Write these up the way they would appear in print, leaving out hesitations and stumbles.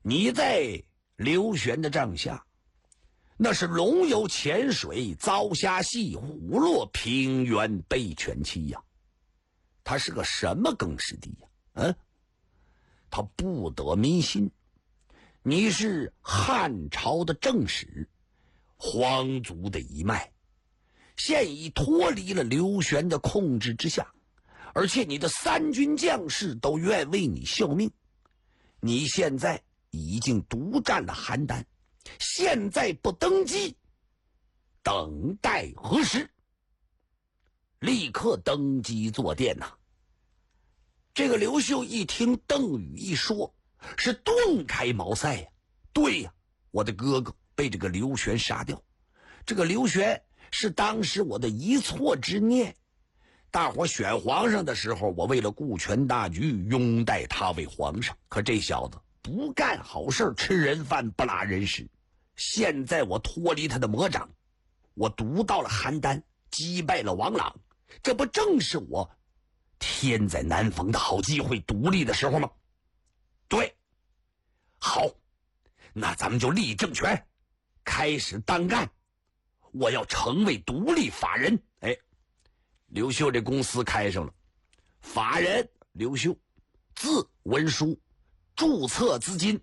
你在刘玄的帐下，那是龙游浅水，遭虾戏，虎落平原被犬欺呀。他是个什么更始帝呀？他不得民心。你是汉朝的正史，皇族的一脉，现已脱离了刘玄的控制之下，而且你的三军将士都愿为你效命。你现在已经独占了邯郸，现在不登基，等待何时？立刻登基坐殿呐！这个刘秀一听邓禹一说，是顿开茅塞呀。对呀，我的哥哥被这个刘玄杀掉，这个刘玄是当时我的一错之念。大伙选皇上的时候，我为了顾全大局，拥戴他为皇上。可这小子不干好事，吃人饭不拉人屎。现在我脱离他的魔掌，我独到了邯郸，击败了王朗，这不正是我天在南方的好机会，独立的时候吗？对，好，那咱们就立政权，开始单干。我要成为独立法人。刘秀这公司开上了，法人刘秀，字文书，注册资金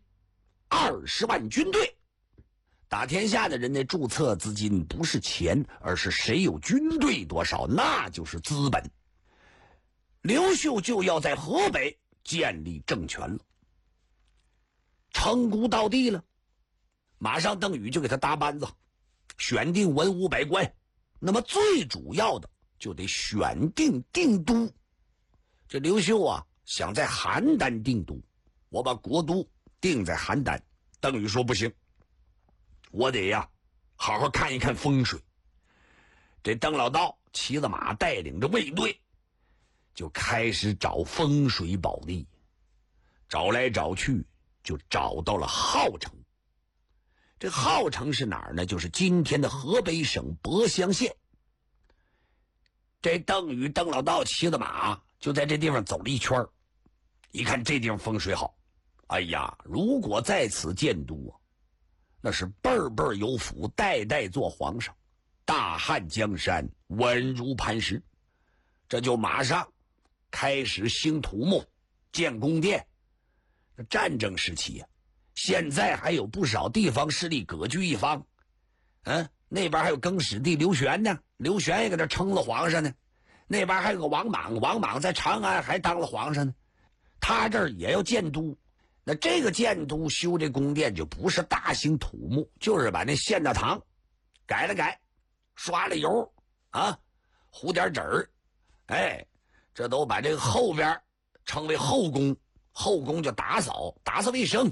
20万军队。打天下的人的注册资金不是钱，而是谁有军队多少，那就是资本。刘秀就要在河北建立政权了，称孤到地了，马上邓禹就给他搭班子，选定文武百官。那么最主要的就得选定定都。这刘秀啊，想在邯郸定都，我把国都定在邯郸。邓禹说不行，我得呀好好看一看风水。这邓老道骑着马带领着卫队，就开始找风水宝地，找来找去就找到了郜城。这郜城是哪儿呢？就是今天的河北省博乡县。这邓禹邓老道骑着马就在这地方走了一圈，一看这地方风水好，哎呀，如果在此建都啊，那是辈辈有福，代代做皇上，大汉江山稳如磐石。这就马上开始兴土木，建宫殿。战争时期啊，现在还有不少地方势力割据一方，那边还有更始帝刘玄呢，刘玄也给他称了皇上呢。那边还有个王莽，王莽在长安还当了皇上呢。他这儿也要建都，那这个建都修这宫殿就不是大兴土木，就是把那现大堂改了改，刷了油啊，糊点纸儿，这都把这个后边称为后宫，后宫就打扫卫生，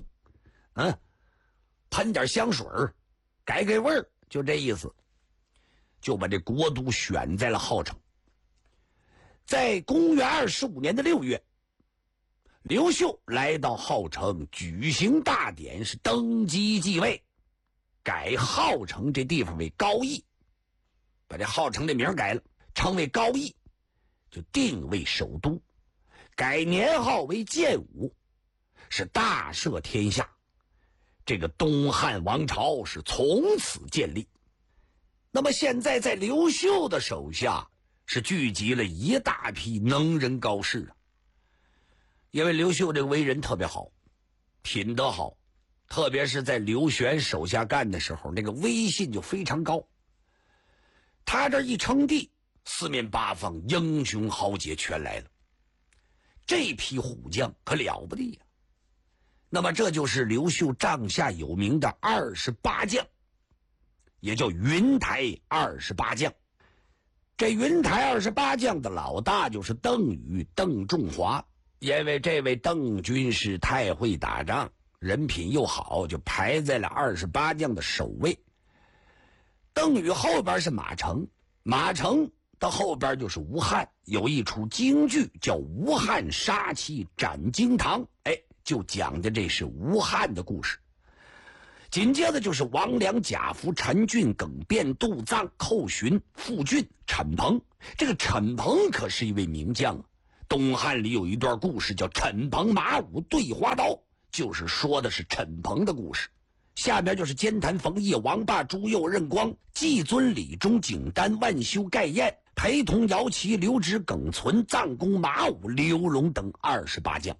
喷点香水改味儿，就这意思。就把这国都选在了郜城。在公元25年的6月，刘秀来到郜城举行大典，是登基继位，改郜城这地方为高邑，把这郜城的名改了，称为高邑，就定为首都，改年号为建武，是大赦天下。这个东汉王朝是从此建立。那么现在在刘秀的手下是聚集了一大批能人高士啊。因为刘秀这个为人特别好，品德好，特别是在刘玄手下干的时候，那个威信就非常高。他这一称帝，四面八方英雄豪杰全来了，这批虎将可了不得呀。那么这就是刘秀帐下有名的28将，也叫云台28将。这云台28将的老大就是邓禹，邓仲华。因为这位邓军师太会打仗，人品又好，就排在了28将的首位。邓禹后边是马成，马成到后边就是吴汉，有一出京剧叫《吴汉杀妻斩惊堂》，就讲的这是吴汉的故事。紧接着就是王良、贾福、陈俊、耿辩、杜臧、寇寻、傅俊、陈鹏。这个陈鹏可是一位名将啊。东汉里有一段故事叫陈鹏马武对花刀， 就是说的是陈鹏的故事。下边就是奸谭冯烨、王霸、朱佑、任光、季尊、李忠、景丹、万修、盖彦、陪同、姚琦、刘直、耿存、藏公、马武、刘荣等28将。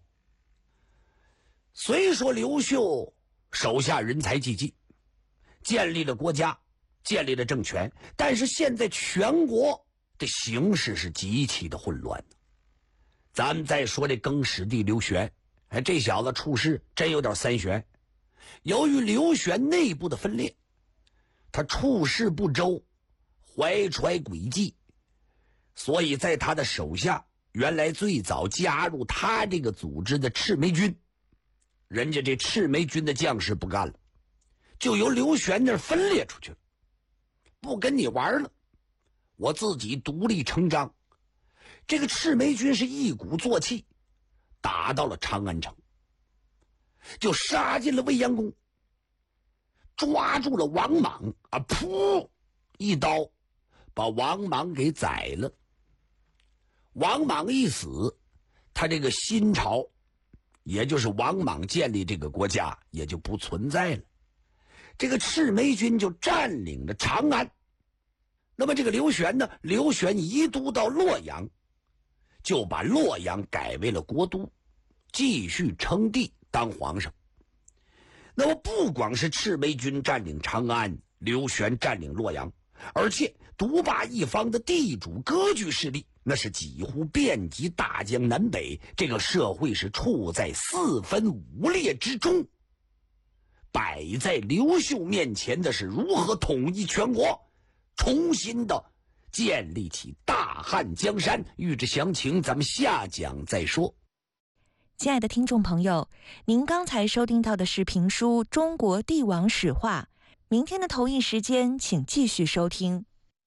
虽说刘秀手下人才济济，建立了国家，建立了政权，但是现在全国的形势是极其的混乱。咱们再说这更始帝刘玄，这小子处事真有点三玄。由于刘玄内部的分裂，他处事不周，怀揣诡计，所以在他的手下，原来最早加入他这个组织的赤眉军，人家这赤眉军的将士不干了，就由刘玄那儿分裂出去了，不跟你玩了，我自己独立成章。这个赤眉军是一鼓作气，打到了长安城，就杀进了未央宫，抓住了王莽啊！噗，一刀把王莽给宰了。王莽一死，他这个新朝，也就是王莽建立这个国家，也就不存在了。这个赤眉军就占领了长安。那么这个刘玄呢？刘玄移都到洛阳，就把洛阳改为了国都，继续称帝当皇上。那么不光是赤眉军占领长安，刘玄占领洛阳，而且独霸一方的地主割据势力，那是几乎遍及大江南北，这个社会是处在四分五裂之中。摆在刘秀面前的是如何统一全国，重新的建立起大汉江山。欲知详情，咱们下讲再说。 亲爱的听众朋友，您刚才收听到的是评书《中国帝王史话》，明天的同一时间请继续收听。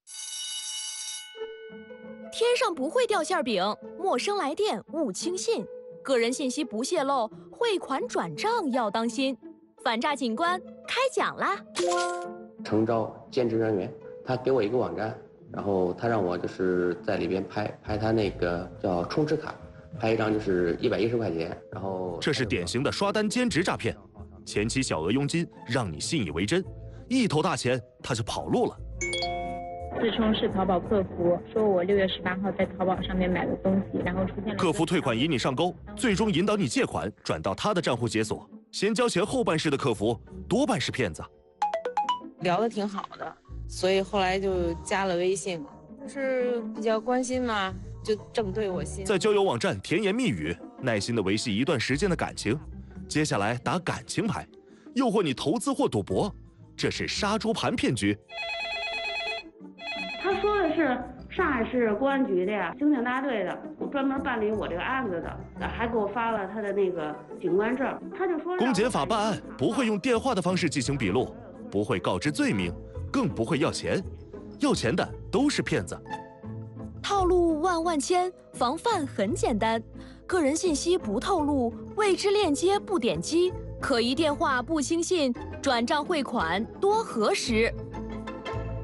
天上不会掉馅饼，陌生来电勿轻信，个人信息不泄露，汇款转账要当心。反诈警官开讲啦！ 诚招兼职人员，他给我一个网站，然后他让我就是在里边拍他那个叫充值卡，拍一张就是110块钱，然后这是典型的刷单兼职诈骗，前期小额佣金让你信以为真，一头大钱他就跑路了。 自称是淘宝客服，说我6月18号在淘宝上面买了东西，然后出现了客服退款引你上钩，最终引导你借款转到他的账户解锁，先交钱后办事的客服多半是骗子。 聊得挺好的，所以后来就加了微信，就是比较关心嘛，就正对我心。 在交友网站甜言蜜语，耐心的维系一段时间的感情，接下来打感情牌，诱惑你投资或赌博，这是杀猪盘骗局。 他说的是上海市公安局的呀，刑警大队的，专门办理我这个案子的，还给我发了他的那个警官证。他就说，公检法办案不会用电话的方式进行笔录，不会告知罪名，更不会要钱，要钱的都是骗子。 套路万万千，防范很简单，个人信息不透露，未知链接不点击，可疑电话不轻信，转账汇款多核实。